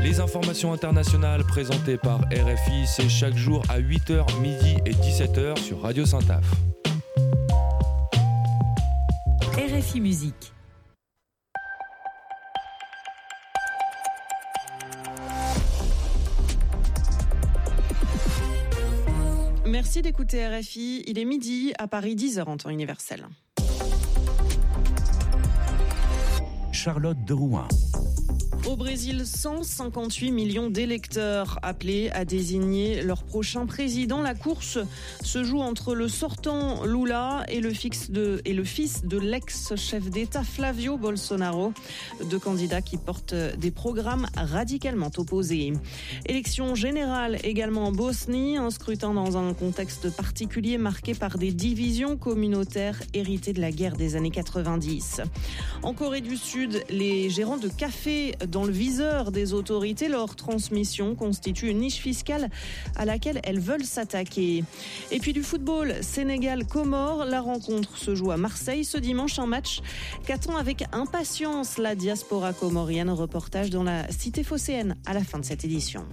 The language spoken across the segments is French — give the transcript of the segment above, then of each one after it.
Les informations internationales présentées par RFI, c'est chaque jour à 8h, midi et 17h sur Radio Saint-Af. RFI Musique. Merci d'écouter RFI. Il est midi, à Paris, 10h en temps universel. Charlotte de Rouen. Au Brésil, 158 millions d'électeurs appelés à désigner leur prochain président. La course se joue entre le sortant Lula et le fils de l'ex-chef d'État Flávio Bolsonaro, deux candidats qui portent des programmes radicalement opposés. Élection générale également en Bosnie, un scrutin dans un contexte particulier marqué par des divisions communautaires héritées de la guerre des années 90. En Corée du Sud, les gérants de cafés dans le viseur des autorités, leur transmission constitue une niche fiscale à laquelle elles veulent s'attaquer. Et puis du football, Sénégal-Comores, la rencontre se joue à Marseille ce dimanche, un match qu'attend avec impatience la diaspora comorienne. Reportage dans la cité phocéenne à la fin de cette édition.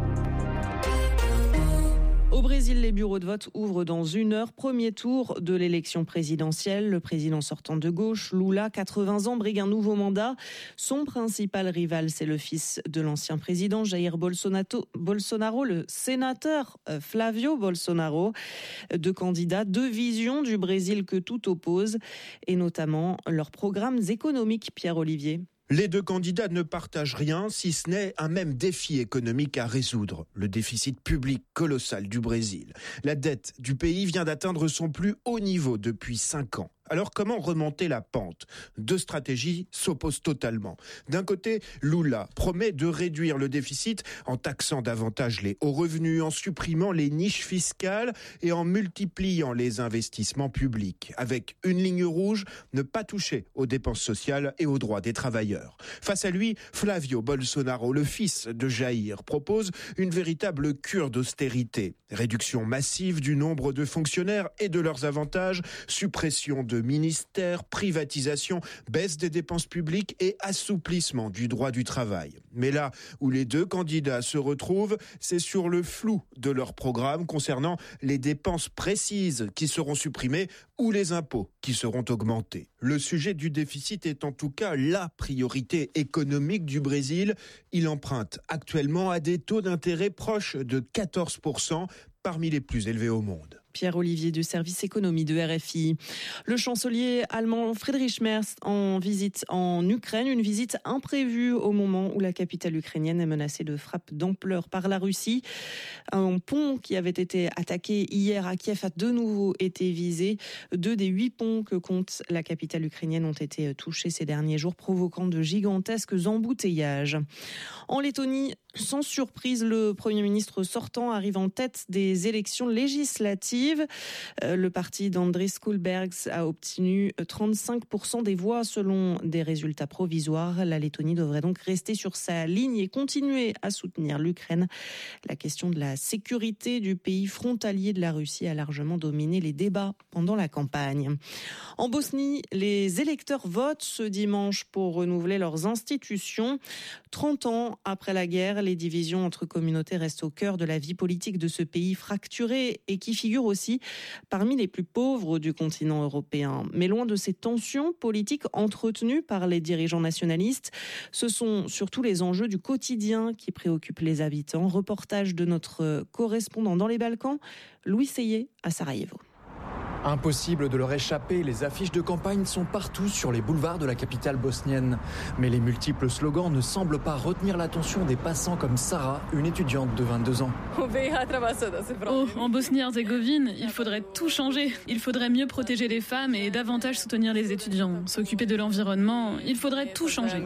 Au Brésil, les bureaux de vote ouvrent dans 1 heure. Premier tour de l'élection présidentielle. Le président sortant de gauche, Lula, 80 ans, brigue un nouveau mandat. Son principal rival, c'est le fils de l'ancien président, Jair Bolsonaro, le sénateur Flávio Bolsonaro. Deux candidats, deux visions du Brésil que tout oppose, et notamment leurs programmes économiques, Pierre-Olivier. Les deux candidats ne partagent rien, si ce n'est un même défi économique à résoudre, le déficit public colossal du Brésil. La dette du pays vient d'atteindre son plus haut niveau depuis 5 ans. Alors comment remonter la pente ? Deux stratégies s'opposent totalement. D'un côté, Lula promet de réduire le déficit en taxant davantage les hauts revenus, en supprimant les niches fiscales et en multipliant les investissements publics. Avec une ligne rouge, ne pas toucher aux dépenses sociales et aux droits des travailleurs. Face à lui, Flávio Bolsonaro, le fils de Jair, propose une véritable cure d'austérité. Réduction massive du nombre de fonctionnaires et de leurs avantages, suppression de ministères, privatisation, baisse des dépenses publiques et assouplissement du droit du travail. Mais là où les deux candidats se retrouvent, c'est sur le flou de leur programme concernant les dépenses précises qui seront supprimées ou les impôts qui seront augmentés. Le sujet du déficit est en tout cas la priorité économique du Brésil. Il emprunte actuellement à des taux d'intérêt proches de 14%, parmi les plus élevés au monde. Pierre-Olivier du service économie de RFI. Le chancelier allemand Friedrich Merz en visite en Ukraine, une visite imprévue au moment où la capitale ukrainienne est menacée de frappes d'ampleur par la Russie. Un pont qui avait été attaqué hier à Kiev a de nouveau été visé. 2 des 8 ponts que compte la capitale ukrainienne ont été touchés ces derniers jours, provoquant de gigantesques embouteillages. En Lettonie, sans surprise, le Premier ministre sortant arrive en tête des élections législatives. Le parti d'Andris Kulbergs a obtenu 35% des voix selon des résultats provisoires. La Lettonie devrait donc rester sur sa ligne et continuer à soutenir l'Ukraine. La question de la sécurité du pays frontalier de la Russie a largement dominé les débats pendant la campagne. En Bosnie, les électeurs votent ce dimanche pour renouveler leurs institutions. 30 ans après la guerre, les divisions entre communautés restent au cœur de la vie politique de ce pays fracturé et qui figure aussi parmi les plus pauvres du continent européen. Mais loin de ces tensions politiques entretenues par les dirigeants nationalistes, ce sont surtout les enjeux du quotidien qui préoccupent les habitants. Reportage de notre correspondant dans les Balkans, Louis Seyé à Sarajevo. Impossible de leur échapper, les affiches de campagne sont partout sur les boulevards de la capitale bosnienne. Mais les multiples slogans ne semblent pas retenir l'attention des passants comme Sarah, une étudiante de 22 ans. En Bosnie-Herzégovine, il faudrait tout changer. Il faudrait mieux protéger les femmes et davantage soutenir les étudiants. S'occuper de l'environnement, il faudrait tout changer.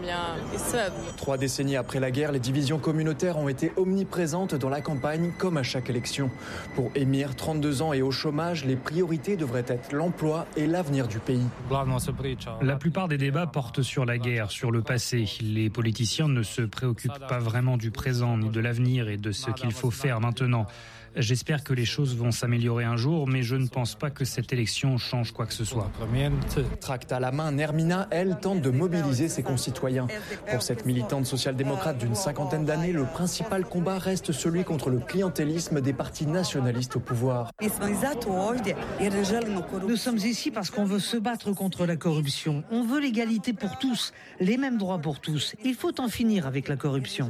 3 décennies après la guerre, les divisions communautaires ont été omniprésentes dans la campagne comme à chaque élection. Pour Emir, 32 ans et au chômage, les priorités devraient devrait être l'emploi et l'avenir du pays. La plupart des débats portent sur la guerre, sur le passé. Les politiciens ne se préoccupent pas vraiment du présent ni de l'avenir et de ce qu'il faut faire maintenant. J'espère que les choses vont s'améliorer un jour, mais je ne pense pas que cette élection change quoi que ce soit. Tract à la main, Nermina, elle, tente de mobiliser ses concitoyens. Pour cette militante social-démocrate d'une 50aine d'années, le principal combat reste celui contre le clientélisme des partis nationalistes au pouvoir. Nous sommes ici parce qu'on veut se battre contre la corruption. On veut l'égalité pour tous, les mêmes droits pour tous. Il faut en finir avec la corruption.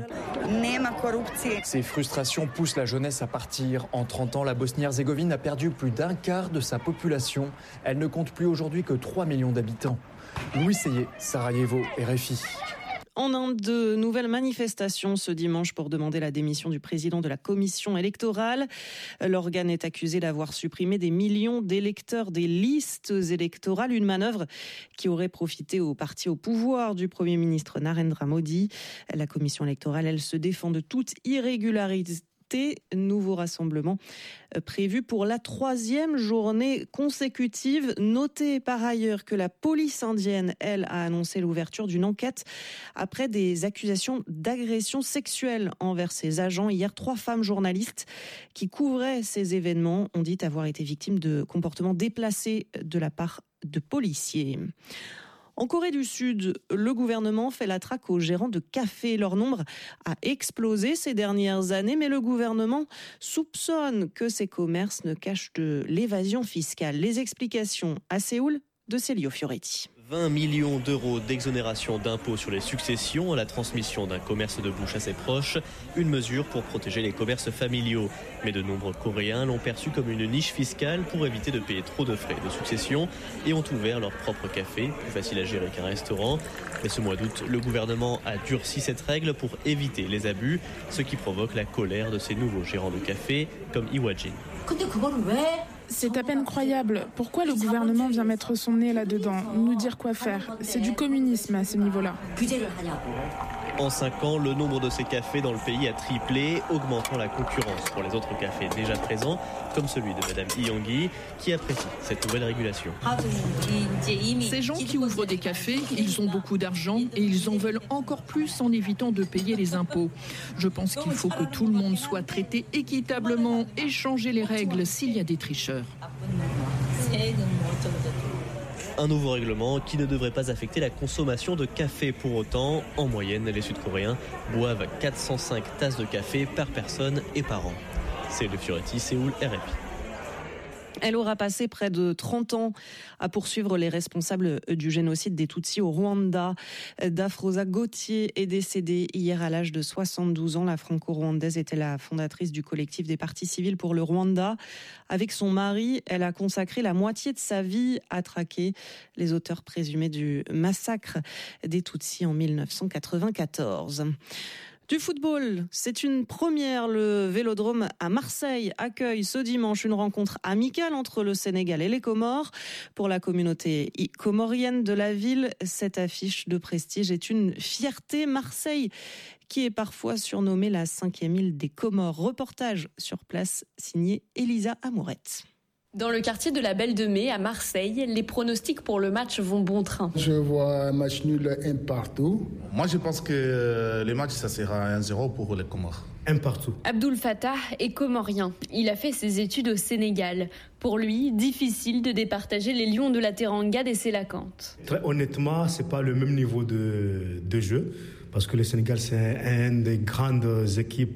Ces frustrations poussent la jeunesse à partir. En 30 ans, la Bosnie-Herzégovine a perdu plus d'un quart de sa population. Elle ne compte plus aujourd'hui que 3 millions d'habitants. Louis Seyé, Sarajevo, RFI. En Inde, de nouvelles manifestations ce dimanche pour demander la démission du président de la commission électorale. L'organe est accusé d'avoir supprimé des millions d'électeurs des listes électorales, une manœuvre qui aurait profité au parti au pouvoir du Premier ministre Narendra Modi. La commission électorale, elle se défend de toute irrégularité. Nouveau rassemblement prévu pour la 3e journée consécutive. Notez par ailleurs que la police indienne, elle, a annoncé l'ouverture d'une enquête après des accusations d'agression sexuelle envers ses agents. Hier, 3 femmes journalistes qui couvraient ces événements ont dit avoir été victimes de comportements déplacés de la part de policiers. En Corée du Sud, le gouvernement fait la traque aux gérants de cafés. Leur nombre a explosé ces dernières années, mais le gouvernement soupçonne que ces commerces ne cachent de l'évasion fiscale. Les explications à Séoul de Célio Fioretti. 20 millions d'euros d'exonération d'impôts sur les successions à la transmission d'un commerce de bouche à ses proches, une mesure pour protéger les commerces familiaux. Mais de nombreux Coréens l'ont perçu comme une niche fiscale pour éviter de payer trop de frais de succession et ont ouvert leur propre café, plus facile à gérer qu'un restaurant. Mais ce mois d'août, le gouvernement a durci cette règle pour éviter les abus, ce qui provoque la colère de ces nouveaux gérants de café comme Iwajin. C'est à peine croyable. Pourquoi le gouvernement vient mettre son nez là-dedans, nous dire quoi faire? C'est du communisme à ce niveau-là. En 5 ans, le nombre de ces cafés dans le pays a triplé, augmentant la concurrence pour les autres cafés déjà présents, comme celui de Madame Iyangi, qui apprécie cette nouvelle régulation. Ces gens qui ouvrent des cafés, ils ont beaucoup d'argent et ils en veulent encore plus en évitant de payer les impôts. Je pense qu'il faut que tout le monde soit traité équitablement et changer les règles s'il y a des tricheurs. Un nouveau règlement qui ne devrait pas affecter la consommation de café pour autant. En moyenne, les Sud-Coréens boivent 405 tasses de café par personne et par an. C'est le Fioretti, Séoul, RFI. Elle aura passé près de 30 ans à poursuivre les responsables du génocide des Tutsis au Rwanda. Dafrosa Gauthier est décédée hier à l'âge de 72 ans. La franco-rwandaise était la fondatrice du collectif des partis civils pour le Rwanda. Avec son mari, elle a consacré la moitié de sa vie à traquer les auteurs présumés du massacre des Tutsis en 1994. Du football, c'est une première. Le Vélodrome à Marseille accueille ce dimanche une rencontre amicale entre le Sénégal et les Comores. Pour la communauté comorienne de la ville, cette affiche de prestige est une fierté. Marseille, qui est parfois surnommée la 5e île des Comores. Reportage sur place signé Elisa Amourette. Dans le quartier de la Belle de Mai, à Marseille, les pronostics pour le match vont bon train. Je vois un match nul 1 partout. Moi, je pense que le match, ça sera 1-0 pour les Comores. 1 partout. Abdoul Fattah est comorien. Il a fait ses études au Sénégal. Pour lui, difficile de départager les Lions de la Teranga des Sélacantes. Très honnêtement, c'est pas le même niveau de jeu. Parce que le Sénégal, c'est une des grandes équipes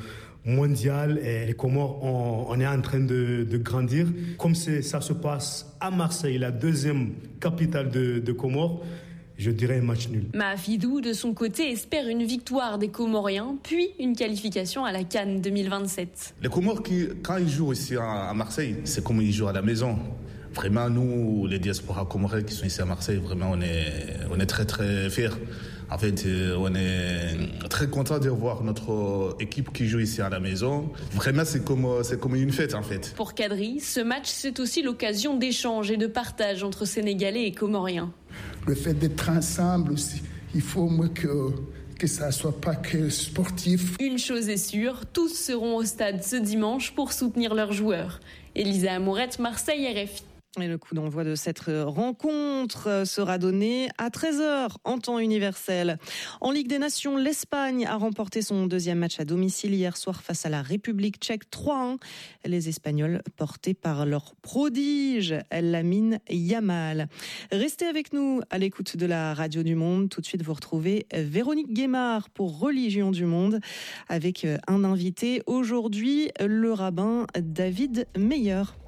mondial et les Comores, on est en train de grandir. Comme ça se passe à Marseille, la 2e capitale de Comores, je dirais un match nul. Mahafidou, de son côté, espère une victoire des Comoriens, puis une qualification à la CAN 2027. Les Comores, quand ils jouent ici à Marseille, c'est comme ils jouent à la maison. Vraiment, nous, les diasporas comoriens qui sont ici à Marseille, vraiment, on est très, très fiers. En fait, on est très content de voir notre équipe qui joue ici à la maison. Vraiment, c'est comme une fête, en fait. Pour Kadri, ce match, c'est aussi l'occasion d'échange et de partage entre Sénégalais et Comoriens. Le fait d'être ensemble aussi, il faut que ça ne soit pas que sportif. Une chose est sûre, tous seront au stade ce dimanche pour soutenir leurs joueurs. Elisa Amourette, Marseille, RFI. Et le coup d'envoi de cette rencontre sera donné à 13h en temps universel. En Ligue des Nations, l'Espagne a remporté son deuxième match à domicile hier soir face à la République tchèque 3-1. Les Espagnols portés par leur prodige, Lamine Yamal. Restez avec nous à l'écoute de la Radio du Monde. Tout de suite, vous retrouvez Véronique Guémard pour Religion du Monde avec un invité aujourd'hui, le rabbin David Meyer.